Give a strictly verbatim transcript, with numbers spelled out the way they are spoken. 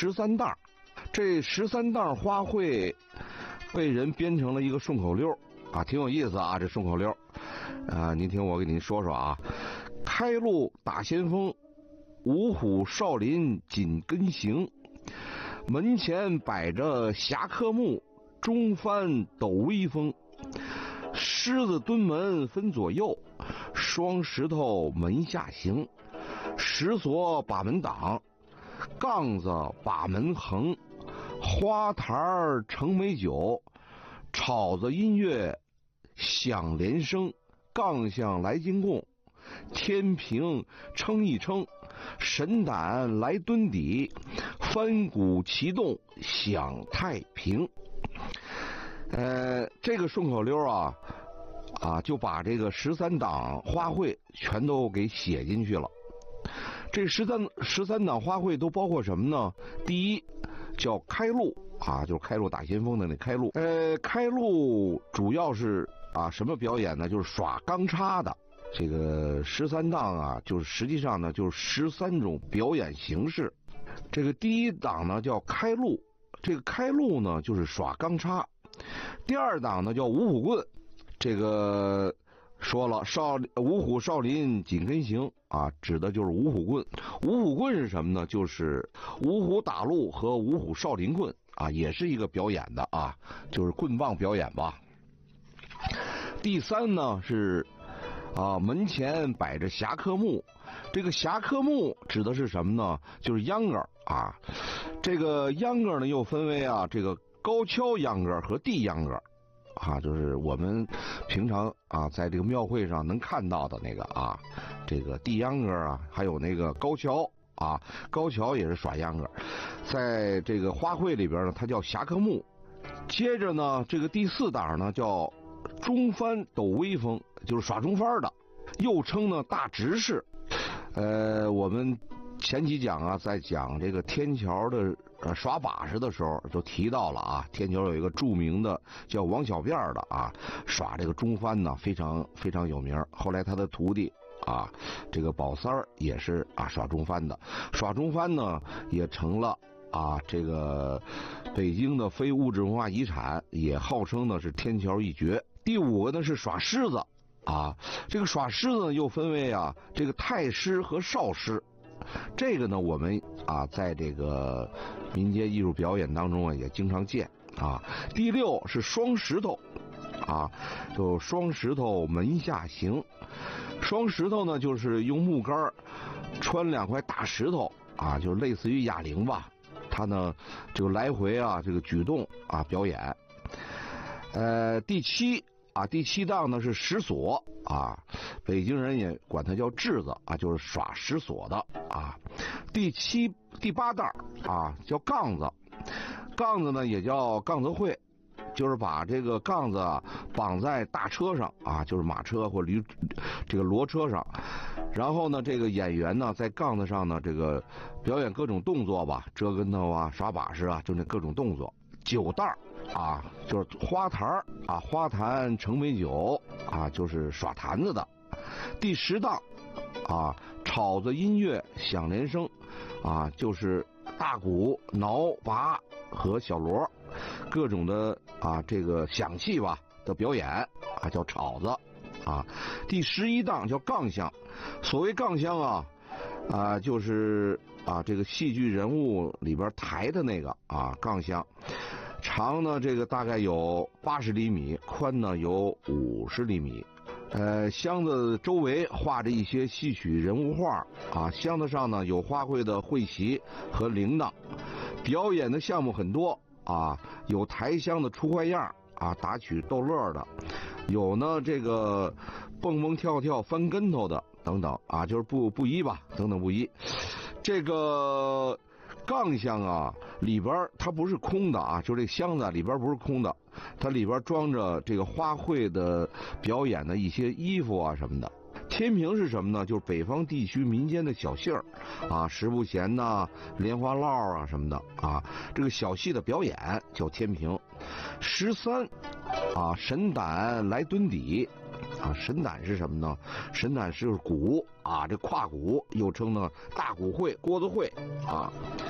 十三档。这十三档花卉被人编成了一个顺口溜啊，挺有意思啊，这顺口溜啊，您听我给您说说啊。开路打先锋，五虎少林紧跟行，门前摆着侠客木，中翻抖威风。狮子蹲门分左右，双石头门下行。石锁把门挡，杠子把门横。花坛盛美酒，炒子音乐响连声。杠相来进贡，天平称一称。神胆来蹲底，翻鼓齐动享太平。呃，这个顺口溜啊啊，就把这个十三档花卉全都给写进去了。这十三十三档花卉都包括什么呢？第一叫开路啊，就是开路打先锋的那开路。呃，开路主要是啊什么表演呢？就是耍钢叉的。这个十三档啊，就是实际上呢，就是十三种表演形式。这个第一档呢叫开路，这个开路呢就是耍钢叉。第二档呢叫五虎棍，这个说了少五虎少林紧跟行啊，指的就是五虎棍。五虎棍是什么呢？就是五虎打路和五虎少林棍啊，也是一个表演的啊，就是棍棒表演吧。第三呢是啊，门前摆着侠客木，这个侠客木指的是什么呢？就是秧歌啊。这个秧歌呢又分为啊这个高跷秧歌和地秧歌啊，就是我们平常啊在这个庙会上能看到的那个啊，这个地秧歌啊，还有那个高跷啊，高跷也是耍秧歌。在这个花卉里边呢，它叫侠客木。接着呢，这个第四档呢叫中翻抖威风，就是耍中翻的，又称呢大直式。呃，我们前几讲啊，在讲这个天桥的呃耍把式的时候，就提到了啊，天桥有一个著名的叫王小辫的啊，耍这个中翻呢非常非常有名。后来他的徒弟啊，这个宝三儿也是啊耍中翻的，耍中翻呢也成了啊这个北京的非物质文化遗产，也号称呢是天桥一绝。第五个呢是耍狮子啊，这个耍狮子呢又分为啊这个太狮和少狮。这个呢我们啊在这个民间艺术表演当中啊也经常见啊。第六是双石头啊，就双石头门下行。双石头呢就是用木杆穿两块大石头啊，就类似于哑铃吧，它呢就来回啊这个举动啊表演。呃，第七啊，第七档呢是石锁啊，北京人也管它叫智子啊，就是耍石锁的啊。第七、第八档啊叫杠子，杠子呢也叫杠子会，就是把这个杠子啊绑在大车上啊，就是马车或驴这个骡车上，然后呢这个演员呢在杠子上呢这个表演各种动作吧，折跟头啊、耍把式啊，就那各种动作。九档啊，就是花坛啊，花坛盛美酒啊，就是耍坛子的。第十档啊，炒子音乐响连声啊，就是大鼓、挠、拔和小锣各种的啊这个响器吧的表演啊，叫炒子啊。第十一档叫杠相，所谓杠相啊啊就是啊这个戏剧人物里边抬的那个啊杠相。长呢，这个大概有八十厘米，宽呢有五十厘米。呃，箱子周围画着一些戏曲人物画啊，箱子上呢有花卉的会旗和铃铛。表演的项目很多啊，有抬箱的出花样啊，打曲逗乐的，有呢这个蹦蹦跳跳翻跟头的等等啊，就是不不一吧，等等不一。这个杠箱啊，里边它不是空的啊，就这箱子里边不是空的，它里边装着这个花卉的表演的一些衣服啊什么的。天平是什么呢？就是北方地区民间的小戏儿啊，十不弦呐、莲花落啊什么的啊，这个小戏的表演叫天平。十三啊，神胆来蹲底啊，神胆是什么呢？神胆是鼓啊，这胯鼓又称呢大鼓会、锅子会啊。